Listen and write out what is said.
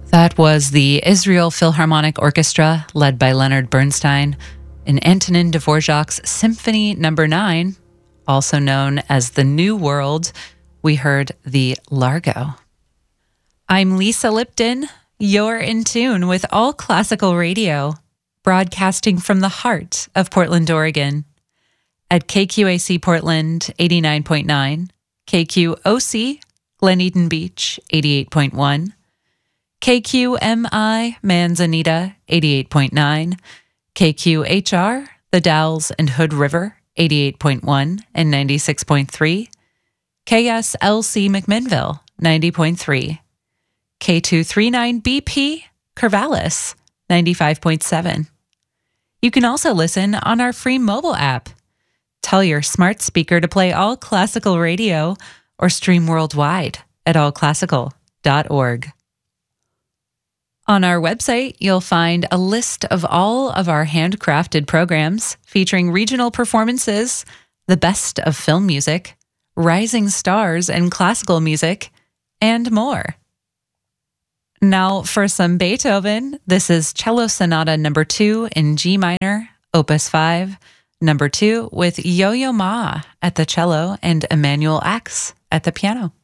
That was the Israel Philharmonic Orchestra, led by Leonard Bernstein, in Antonin Dvorak's Symphony No. 9, also known as The New World. We heard the Largo. I'm Lisa Lipton. You're in tune with All Classical Radio, broadcasting from the heart of Portland, Oregon, at KQAC Portland 89.9, KQOC Glen Eden Beach 88.1, KQMI Manzanita 88.9, KQHR The Dalles and Hood River 88.1 and 96.3, KSLC McMinnville 90.3, K239BP Corvallis 95.7. You can also listen on our free mobile app. Tell your smart speaker to play All Classical Radio or stream worldwide at allclassical.org. On our website, you'll find a list of all of our handcrafted programs featuring regional performances, the best of film music, rising stars in classical music, and more. Now for some Beethoven, this is Cello Sonata No. 2 in G minor, Opus 5, No. 2, with Yo-Yo Ma at the cello and Emanuel Ax at the piano.